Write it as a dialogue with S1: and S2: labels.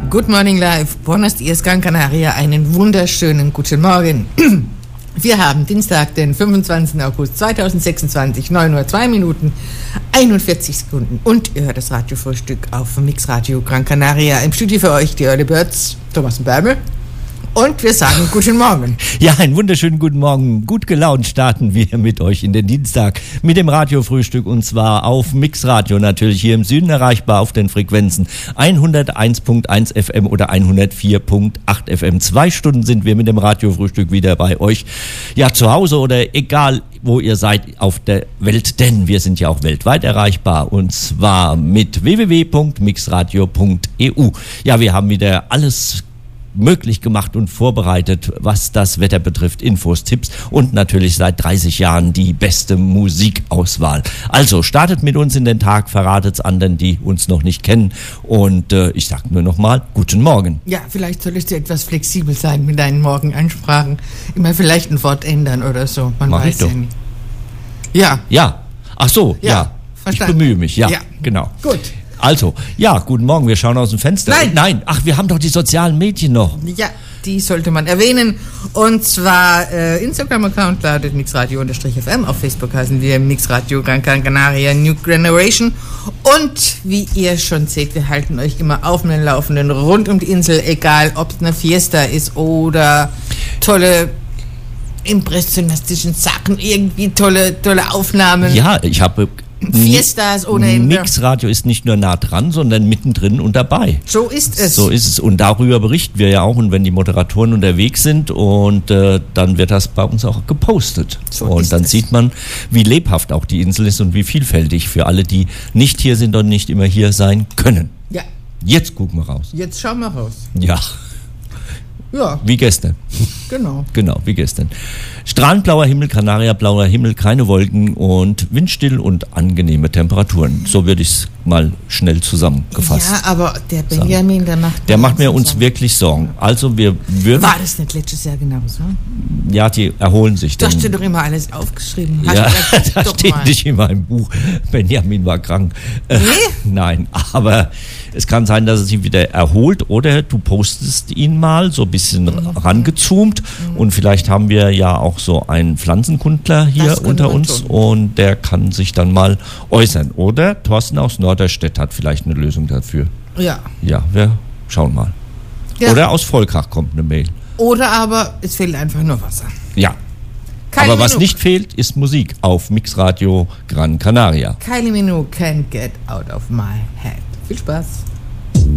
S1: Good Morning Live, Buenos Dias, Gran Canaria, einen wunderschönen guten Morgen. Wir haben Dienstag, den 25. August 2026, 9:02 Uhr, 41 Sekunden. Und ihr hört das Radiofrühstück auf Mixradio Gran Canaria. Im Studio für euch die Early Birds, Thomas und Bärbel. Und wir sagen guten Morgen.
S2: Ja, einen wunderschönen guten Morgen. Gut gelaunt starten wir mit euch in den Dienstag mit dem Radiofrühstück, und zwar auf Mixradio, natürlich hier im Süden erreichbar auf den Frequenzen 101.1 FM oder 104.8 FM. 2 Stunden sind wir mit dem Radiofrühstück wieder bei euch. Ja, zu Hause oder egal, wo ihr seid auf der Welt, denn wir sind ja auch weltweit erreichbar, und zwar mit www.mixradio.eu. Ja, wir haben wieder alles möglich gemacht und vorbereitet, was das Wetter betrifft, Infos, Tipps und natürlich seit 30 Jahren die beste Musikauswahl. Also startet mit uns in den Tag, verratet's anderen, die uns noch nicht kennen, und ich sag nur nochmal, guten Morgen.
S1: Ja, vielleicht solltest du etwas flexibel sein mit deinen Morgenansprachen. Immer vielleicht ein Wort ändern oder so, man
S2: Mach
S1: weiß
S2: ich doch.
S1: ja nicht. Ja.
S2: Ja, ach so, ja.
S1: Verstanden.
S2: Ich bemühe mich, ja,
S1: Ja.
S2: genau.
S1: Gut.
S2: Also, ja, guten Morgen, wir schauen aus dem Fenster. Nein, ach, wir haben doch die sozialen Medien noch.
S1: Ja, die sollte man erwähnen. Und zwar Instagram-Account lautet mixradio_fm. Auf Facebook heißen wir Mixradio Gran Canaria New Generation. Und wie ihr schon seht, wir halten euch immer auf dem Laufenden rund um die Insel, egal ob es eine Fiesta ist oder tolle impressionistischen Sachen, irgendwie tolle Aufnahmen.
S2: Ja, ich habe
S1: Fiestas ohne Ende.
S2: Mixradio ist nicht nur nah dran, sondern mittendrin und dabei.
S1: So ist es.
S2: So ist es. Und darüber berichten wir ja auch. Und wenn die Moderatoren unterwegs sind, und dann wird das bei uns auch gepostet.
S1: So
S2: und dann
S1: es.
S2: sieht man, wie lebhaft auch die Insel ist und wie vielfältig für alle, die nicht hier sind und nicht immer hier sein können.
S1: Ja,
S2: Jetzt gucken wir raus.
S1: jetzt schauen wir raus.
S2: Ja,
S1: Ja,
S2: wie gestern.
S1: genau.
S2: Genau, wie gestern. Strahlendblauer Himmel, Kanariablauer Himmel, keine Wolken und windstill und angenehme Temperaturen. So würde ich es mal schnell zusammengefasst.
S1: Ja, aber der Benjamin, der
S2: macht mir uns wirklich Sorgen. Also wir würden...
S1: War das nicht letztes Jahr genauso?
S2: Ja, die erholen sich
S1: Du
S2: dann.
S1: hast dir doch immer alles aufgeschrieben.
S2: Ja,
S1: Hast du
S2: da
S1: doch
S2: steht
S1: mal.
S2: nicht in meinem Buch, Benjamin war krank.
S1: Nee?
S2: Nein, aber es kann sein, dass er sich wieder erholt, oder du postest ihn mal so ein bisschen rangezoomt, und vielleicht haben wir ja auch so einen Pflanzenkundler
S1: Das
S2: hier
S1: könnte
S2: unter
S1: man
S2: uns,
S1: tun.
S2: und der kann sich dann mal äußern. Oder Thorsten aus Norderstedt hat vielleicht eine Lösung dafür.
S1: Ja.
S2: Ja, wir schauen mal.
S1: Ja.
S2: Oder aus Volkach kommt eine Mail.
S1: Oder aber es fehlt einfach nur Wasser.
S2: Ja.
S1: Kylie
S2: Aber was
S1: Minogue.
S2: nicht fehlt, ist Musik auf Mixradio Gran Canaria.
S1: Kylie Minogue can't get out of my head. Viel Spaß.